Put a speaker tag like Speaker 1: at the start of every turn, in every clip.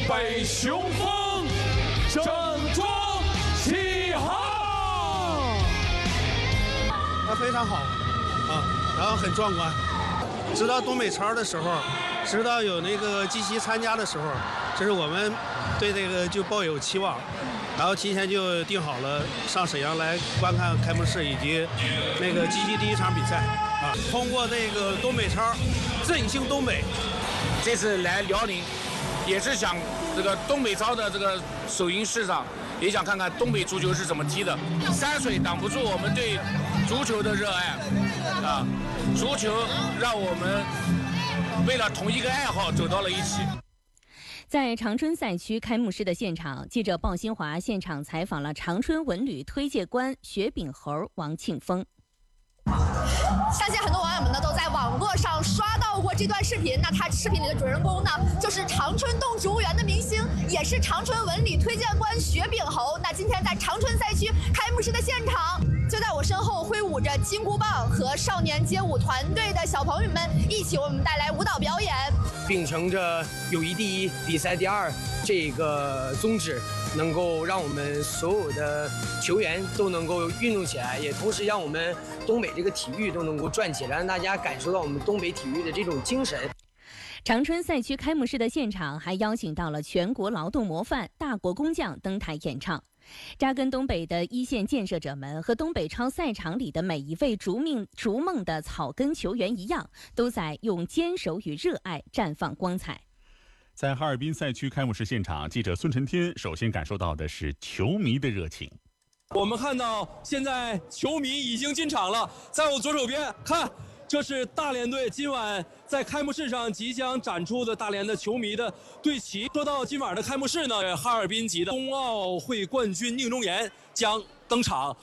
Speaker 1: 北雄风整装起航。
Speaker 2: 非常好啊，然后很壮观。知道东北超的时候，知道有那个积极参加的时候，这是我们对这个就抱有期望，然后提前就定好了上沈阳来观看开幕式以及那个积极第一场比赛啊。通过这个东北超振兴东北，
Speaker 3: 这次来辽宁也是想这个东北超的这个首映式上，也想看看东北足球是怎么踢的。山水挡不住我们对足球的热爱啊！足球让我们为了同一个爱好走到了一起。
Speaker 4: 在长春赛区开幕式的现场，记者鲍新华现场采访了长春文旅推介官雪饼猴王庆峰。
Speaker 5: 相信很多网友们呢都在网络上刷到过这段视频。那他视频里的主人公呢，就是长春动植物园的明星，也是长春文旅推荐官雪饼猴。那今天在长春赛区开幕式的现场，就在我身后挥舞着金箍棒和少年街舞团队的小朋友们一起为我们带来舞蹈表演，
Speaker 6: 秉承着友谊第一、比赛第二这个宗旨，能够让我们所有的球员都能够运动起来，也同时让我们东北这个体育都能够转起来，让大家感受到我们东北体育的这种精神。
Speaker 4: 长春赛区开幕式的现场还邀请到了全国劳动模范、大国工匠登台演唱。扎根东北的一线建设者们和东北超赛场里的每一位逐梦的草根球员一样，都在用坚守与热爱绽放光彩。
Speaker 7: 在哈尔滨赛区开幕式现场，记者孙晨天首先感受到的是球迷的热情。
Speaker 1: 我们看到现在球迷已经进场了，在我左手边看，这是大连队今晚在开幕式上即将展出的大连的球迷的队旗。说到今晚的开幕式呢，哈尔滨籍的冬奥会冠军宁忠岩将登场。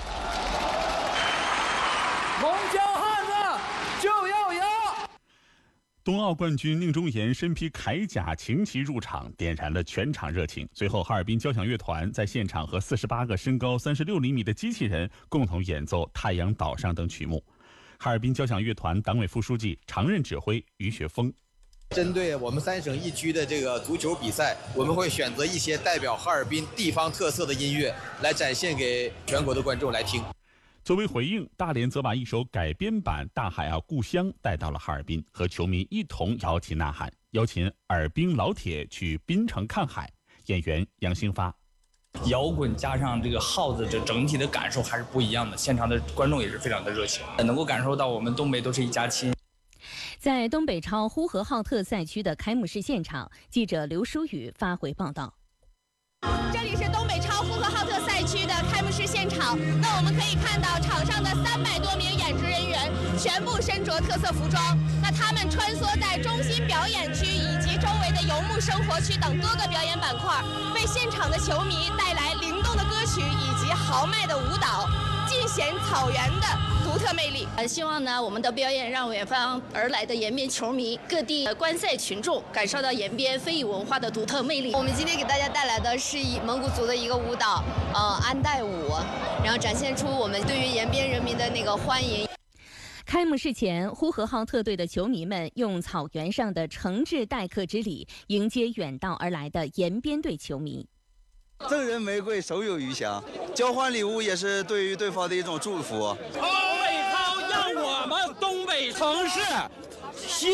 Speaker 8: 孟姜汉子就要赢！
Speaker 7: 冬奥冠军宁忠岩身披铠甲擎旗入场，点燃了全场热情。随后，哈尔滨交响乐团在现场和48个身高36厘米的机器人共同演奏《太阳岛上》等曲目。哈尔滨交响乐团党委副书记、常任指挥于学峰。
Speaker 9: 针对我们3省1区的这个足球比赛，我们会选择一些代表哈尔滨地方特色的音乐来展现给全国的观众来听。
Speaker 7: 作为回应，大连则把一首改编版《大海啊故乡》带到了哈尔滨，和球迷一同摇旗呐喊，邀请尔滨老铁去滨城看海。演员杨兴发。
Speaker 10: 摇滚加上这个号子，这整体的感受还是不一样的。现场的观众也是非常的热情，能够感受到我们东北都是一家亲。
Speaker 4: 在东北超呼和浩特赛区的开幕式现场，记者刘淑宇发回报道。
Speaker 5: 这里是东北超呼和浩特赛区的开幕式现场。那我们可以看到场上的300多名演职人员全部身着特色服装，那他们穿梭在中心表演区以及周围的游牧生活区等多个表演板块，为现场的球迷带来灵动的歌曲以及豪迈的舞蹈，尽显草原的独特魅力。
Speaker 11: 希望呢，我们的表演让远方而来的延边球迷、各地观赛群众感受到延边非遗文化的独特魅力。
Speaker 5: 我们今天给大家带来的是以蒙古族的一个舞蹈，安代舞，然后展现出我们对于延边人民的那个欢迎。
Speaker 4: 开幕式前，呼和浩特队的球迷们用草原上的诚挚待客之礼迎接远道而来的延边队球迷。
Speaker 12: 赠人玫瑰，手有余香，交换礼物也是对于对方的一种祝福。
Speaker 8: 东北超让我们东北城市